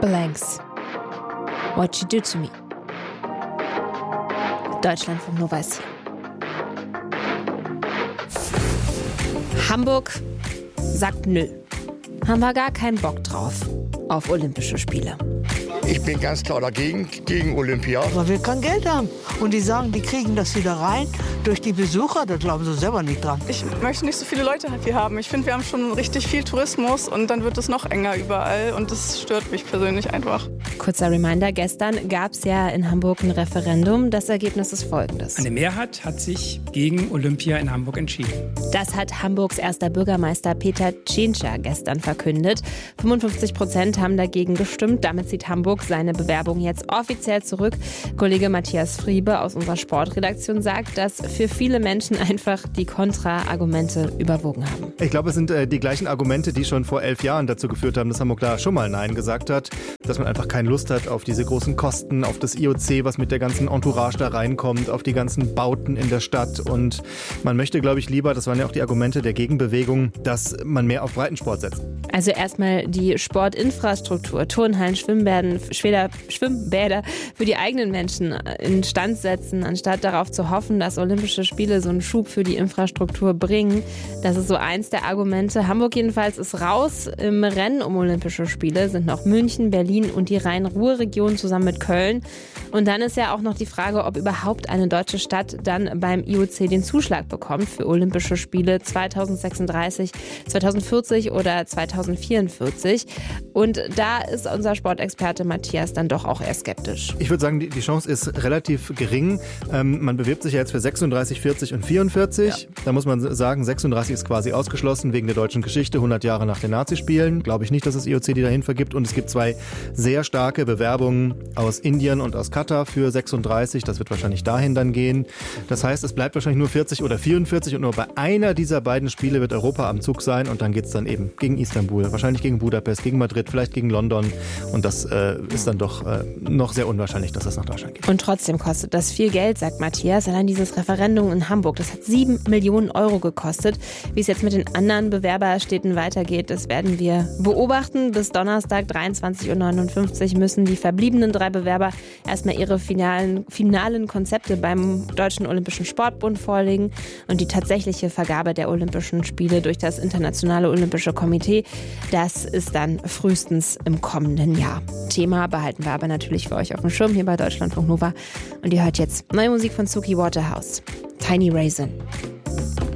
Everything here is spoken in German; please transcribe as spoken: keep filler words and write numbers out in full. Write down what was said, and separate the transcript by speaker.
Speaker 1: Blanks. What You Do To Me. Deutschlandfunk Nova ist hier. Hamburg sagt nö. Haben wir gar keinen Bock drauf auf Olympische Spiele.
Speaker 2: Ich bin ganz klar dagegen, gegen Olympia.
Speaker 3: Weil wir kein Geld haben. Und die sagen, die kriegen das wieder rein durch die Besucher. Da glauben sie selber nicht dran.
Speaker 4: Ich möchte nicht so viele Leute hier haben. Ich finde, wir haben schon richtig viel Tourismus und dann wird es noch enger überall. Und das stört mich persönlich einfach.
Speaker 1: Kurzer Reminder, gestern gab es ja in Hamburg ein Referendum. Das Ergebnis ist folgendes.
Speaker 5: Eine Mehrheit hat sich gegen Olympia in Hamburg entschieden.
Speaker 1: Das hat Hamburgs erster Bürgermeister Peter Tschentscher gestern verkündet. fünfundfünfzig Prozent haben dagegen gestimmt. Damit zieht Hamburg seine Bewerbung jetzt offiziell zurück. Kollege Matthias Friebe aus unserer Sportredaktion sagt, dass für viele Menschen einfach die Kontra-Argumente überwogen haben.
Speaker 6: Ich glaube, es sind äh, die gleichen Argumente, die schon vor elf Jahren dazu geführt haben, dass Hamburg da schon mal Nein gesagt hat. Dass man einfach keine Lust hat auf diese großen Kosten, auf das I O C, was mit der ganzen Entourage da reinkommt, auf die ganzen Bauten in der Stadt. Und man möchte, glaube ich, lieber, das waren ja auch die Argumente der Gegenbewegung, dass man mehr auf Breitensport setzt.
Speaker 1: Also erstmal die Sportinfrastruktur, Turnhallen, Schwimmbäder, Schweder, Schwimmbäder für die eigenen Menschen instand setzen, anstatt darauf zu hoffen, dass Olympische Spiele so einen Schub für die Infrastruktur bringen. Das ist so eins der Argumente. Hamburg jedenfalls ist raus. Im Rennen um Olympische Spiele sind noch München, Berlin und die Rhein-Ruhr-Region zusammen mit Köln. Und dann ist ja auch noch die Frage, ob überhaupt eine deutsche Stadt dann beim I O C den Zuschlag bekommt für Olympische Spiele zweitausendsechsunddreißig, zweitausendvierzig oder zweitausendvierundvierzig. Und da ist unser Sportexperte Matthias dann doch auch eher skeptisch.
Speaker 6: Ich würde sagen, die, die Chance ist relativ gering. Ähm, man bewirbt sich ja jetzt für sechsunddreißig, vierzig und vierundvierzig. Ja. Da muss man sagen, sechsunddreißig ist quasi ausgeschlossen wegen der deutschen Geschichte, hundert Jahre nach den Nazispielen. Glaube ich nicht, dass das I O C die dahin vergibt. Und es gibt zwei sehr starke Bewerbungen aus Indien und aus Katar für sechsunddreißig. Das wird wahrscheinlich dahin dann gehen. Das heißt, es bleibt wahrscheinlich nur vierzig oder vierundvierzig und nur bei einer dieser beiden Spiele wird Europa am Zug sein und dann geht es dann eben gegen Istanbul, wahrscheinlich gegen Budapest, gegen Madrid, vielleicht gegen London und das äh, ist dann doch äh, noch sehr unwahrscheinlich, dass das nach Deutschland geht.
Speaker 1: Und trotzdem kostet das viel Geld, sagt Matthias. Allein dieses Referendum in Hamburg, das hat sieben Millionen Euro gekostet. Wie es jetzt mit den anderen Bewerberstädten weitergeht, das werden wir beobachten. Bis Donnerstag dreiundzwanzig Uhr neunundfünfzig müssen die verbliebenen drei Bewerber erstmal ihre finalen, finalen Konzepte beim Deutschen Olympischen Sportbund vorlegen und die tatsächliche Vergabe der Olympischen Spiele durch das Internationale Olympische Komitee, das ist dann frühestens im kommenden Jahr. Thema behalten wir aber natürlich für euch auf dem Schirm hier bei Deutschlandfunk Nova und ihr hört jetzt neue Musik von Suki Waterhouse, Tiny Raisin.